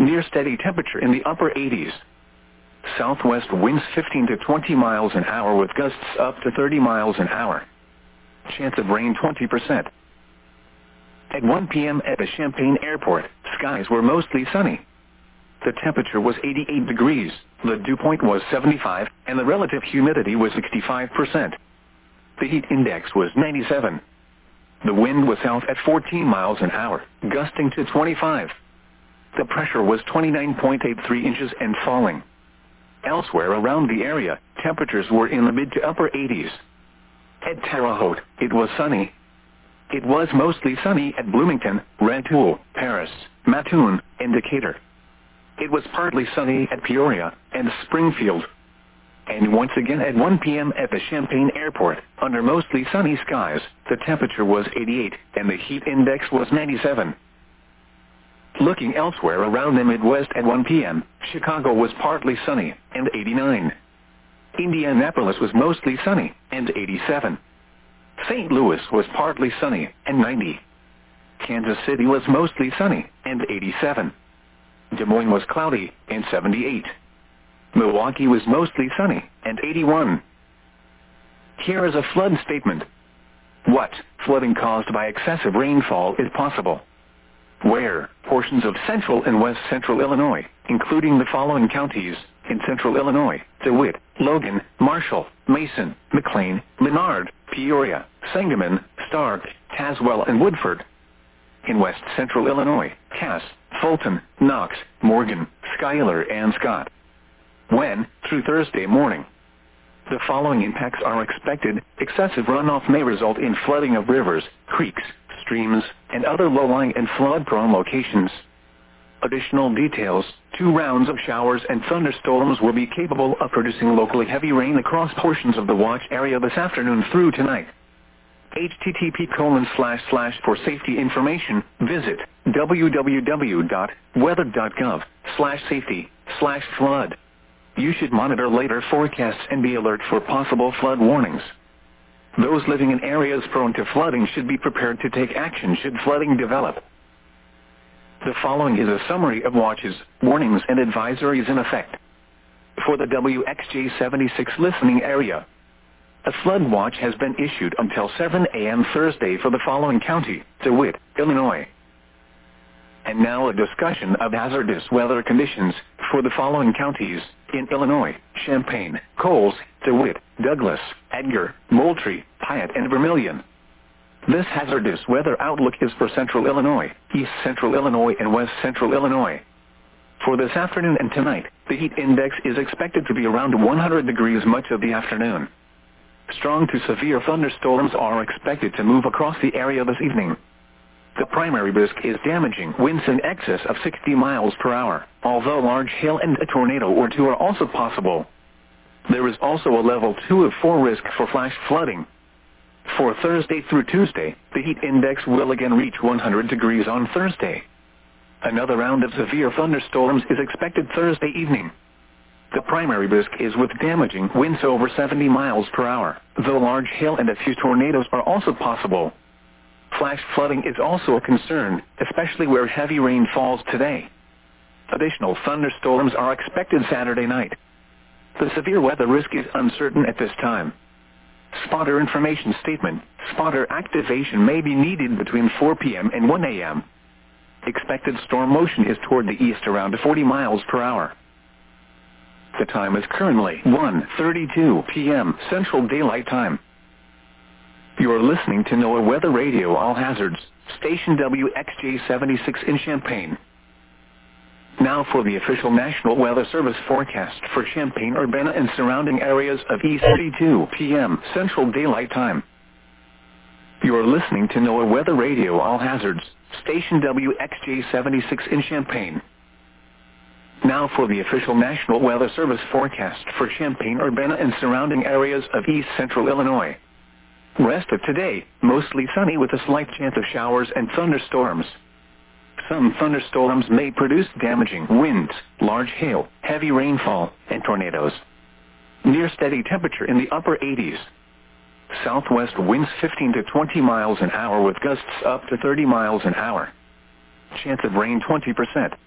Near steady temperature in the upper 80s. Southwest winds 15 to 20 miles an hour with gusts up to 30 miles an hour. Chance of rain 20%. At 1 p.m. at the Champaign Airport, skies were mostly sunny. The temperature was 88 degrees, the dew point was 75, and the relative humidity was 65%. The heat index was 97. The wind was south at 14 miles an hour, gusting to 25. The pressure was 29.83 inches and falling. Elsewhere around the area, temperatures were in the mid to upper 80s. At Terre Haute, it was sunny. It was mostly sunny at Bloomington, Rantoul, Paris, Mattoon, and Decatur. It was partly sunny at Peoria and Springfield. And once again at 1 p.m. at the Champaign Airport, under mostly sunny skies, the temperature was 88 and the heat index was 97. Looking elsewhere around the Midwest at 1 p.m., Chicago was partly sunny and 89. Indianapolis was mostly sunny and 87. St. Louis was partly sunny and 90. Kansas City was mostly sunny and 87. Des Moines was cloudy and 78. Milwaukee was mostly sunny and 81. Here is a flood statement. What flooding caused by excessive rainfall is possible? Where portions of central and west central Illinois, including the following counties in central Illinois: DeWitt, Logan, Marshall, Mason, McLean, Menard, Peoria, Sangamon, Stark, Tazewell, and Woodford. In west central Illinois: Cass, Fulton, Knox, Morgan, Schuyler, and Scott. When, through Thursday morning, the following impacts are expected: excessive runoff may result in flooding of rivers, creeks, streams, and other low-lying and flood-prone locations. Additional details: 2 rounds of showers and thunderstorms will be capable of producing locally heavy rain across portions of the watch area this afternoon through tonight. http:// for safety information, visit www.weather.gov/safety/flood. You should monitor later forecasts and be alert for possible flood warnings. Those living in areas prone to flooding should be prepared to take action should flooding develop. The following is a summary of watches, warnings, and advisories in effect. For the WXJ76 listening area, a flood watch has been issued until 7 a.m. Thursday for the following county: DeWitt, Illinois. And now a discussion of hazardous weather conditions for the following counties in Illinois: Champaign, Coles, DeWitt, Douglas, Edgar, Moultrie, Piatt, and Vermilion. This hazardous weather outlook is for central Illinois, east central Illinois, and west central Illinois. For this afternoon and tonight, the heat index is expected to be around 100 degrees much of the afternoon. Strong to severe thunderstorms are expected to move across the area this evening. The primary risk is damaging winds in excess of 60 miles per hour, although large hail and a tornado or 2 are also possible. There is also a level 2 of 4 risk for flash flooding. For Thursday through Tuesday, the heat index will again reach 100 degrees on Thursday. Another round of severe thunderstorms is expected Thursday evening. The primary risk is with damaging winds over 70 miles per hour, though large hail and a few tornadoes are also possible. Flash flooding is also a concern, especially where heavy rain falls today. Additional thunderstorms are expected Saturday night. The severe weather risk is uncertain at this time. Spotter information statement: spotter activation may be needed between 4 p.m. and 1 a.m. Expected storm motion is toward the east around 40 miles per hour. The time is currently 1:32 p.m. Central Daylight Time. You are listening to NOAA Weather Radio All Hazards, station WXJ76 in Champaign. Now for the official National Weather Service forecast for Champaign-Urbana and surrounding areas of East 32 p.m. Central Daylight Time. You are listening to NOAA Weather Radio All Hazards, station WXJ76 in Champaign. Now for the official National Weather Service forecast for Champaign-Urbana and surrounding areas of East Central Illinois. Rest of today, mostly sunny with a slight chance of showers and thunderstorms. Some thunderstorms may produce damaging winds, large hail, heavy rainfall, and tornadoes. Near steady temperature in the upper 80s. Southwest winds 15 to 20 miles an hour with gusts up to 30 miles an hour. Chance of rain 20%.